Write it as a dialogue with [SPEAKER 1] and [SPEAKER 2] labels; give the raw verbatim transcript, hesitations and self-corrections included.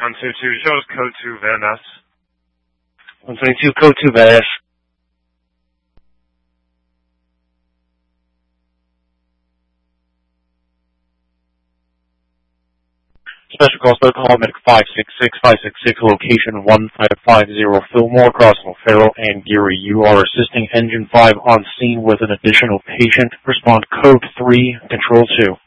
[SPEAKER 1] one two two shows code two Van Ness.
[SPEAKER 2] one twenty-two, code two Van Ness. Special call, start call, medic five six six, five six six, location one five five zero Fillmore, crossing O'Farrell and Geary. You are assisting Engine five on scene with an additional patient. Respond code three, control two.